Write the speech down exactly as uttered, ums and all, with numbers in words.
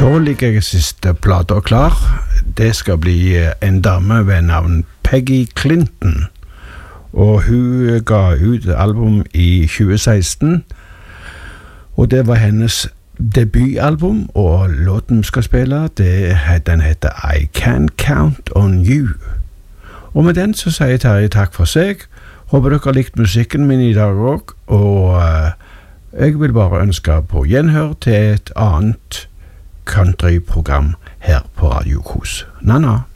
Så ligger jeg siste plater klar. Det skal bli en dame ved navn Peggy Clinton, og hun ga ut album i tjue seksten, og det var hennes debutalbum, og låten vi skal spille, det, den heter I Can't Count on You. Og med den så sier Terje takk for seg. Håper dere har likt musikken min i dag også, og uh, jeg vil bare ønske på gjenhør til et annet countryprogram her på Radio Kos. Nana.